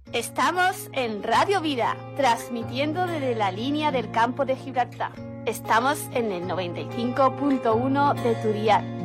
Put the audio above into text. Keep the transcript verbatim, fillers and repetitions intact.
Estamos en Radio Vida, transmitiendo desde la línea del campo de Gibraltar. Estamos en el noventa y cinco punto uno de tu dial.